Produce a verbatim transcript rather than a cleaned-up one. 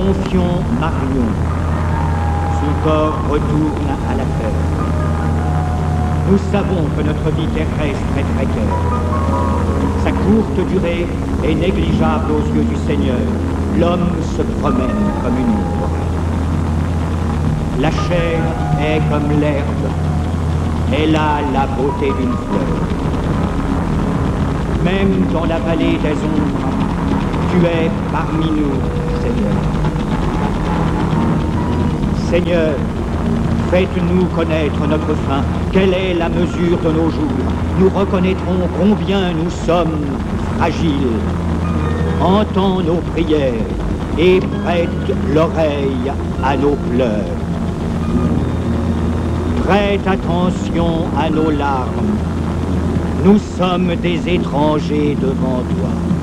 confions Marion. Son corps retourne à la terre. Nous savons que notre vie terrestre est précaire. Sa courte durée est négligeable aux yeux du Seigneur. L'homme se promène comme une ombre. La chair est comme l'herbe. Elle a la beauté d'une fleur. Même dans la vallée des ombres, tu es parmi nous, Seigneur. Seigneur, faites-nous connaître notre fin. Quelle est la mesure de nos jours? Nous reconnaîtrons combien nous sommes fragiles. Entends nos prières et prête l'oreille à nos pleurs. Prête attention à nos larmes. Nous sommes des étrangers devant toi.